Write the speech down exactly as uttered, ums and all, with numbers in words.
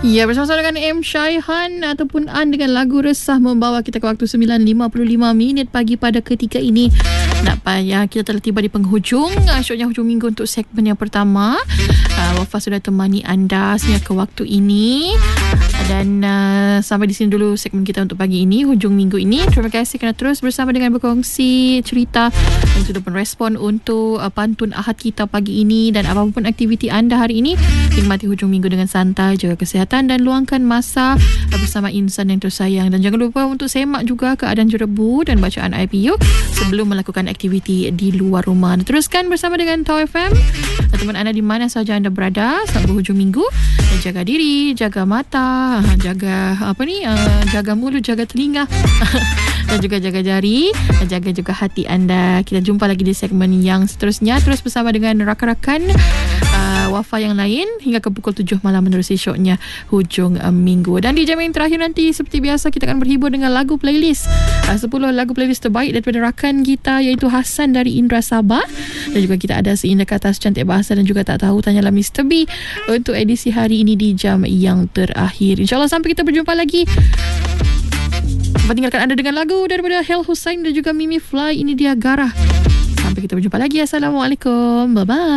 Ya, bersama-sama dengan M. Syaihan ataupun An dengan lagu Resah membawa kita ke waktu sembilan lima puluh lima minit pagi pada ketika ini. Tak payah, kita telah tiba di penghujung uh, syoknya hujung minggu untuk segmen yang pertama. uh, Wafa sudah temani anda sehingga ke waktu ini. Dan uh, sampai di sini dulu segmen kita untuk pagi ini, hujung minggu ini. Terima kasih kerana terus bersama dengan berkongsi cerita dan sudah merespon untuk uh, pantun Ahad kita pagi ini. Dan apapun aktiviti anda hari ini, nikmati hujung minggu dengan santai, jaga kesihatan dan luangkan masa uh, bersama insan yang tersayang. Dan jangan lupa untuk semak juga keadaan jerebu dan bacaan I P U sebelum melakukan aktiviti di luar rumah. Dan teruskan bersama dengan Tau F M. Dan teman anda di mana sahaja anda berada selamat berhujung minggu. Dan jaga diri, jaga mata, jaga apa ni, uh, jaga mulut, jaga telinga dan juga jaga jari, dan jaga juga hati anda. Kita jumpa lagi di segmen yang seterusnya, terus bersama dengan rakan-rakan uh, Wafa yang lain hingga ke pukul tujuh malam menerusi syoknya hujung uh, minggu. Dan di jam yang terakhir nanti seperti biasa kita akan berhibur dengan lagu playlist, uh, sepuluh lagu playlist terbaik daripada rakan kita iaitu Hasan dari Indra Sabah. Dan juga kita ada seindah kata secantik bahasa dan juga tak tahu tanyalah Mister B untuk edisi hari ini di jam yang terakhir. InsyaAllah sampai kita berjumpa lagi. Saya tinggalkan anda dengan lagu daripada Hel Hussein dan juga Mimi Fly. Ini dia Garah. Sampai kita berjumpa lagi. Assalamualaikum. Bye-bye.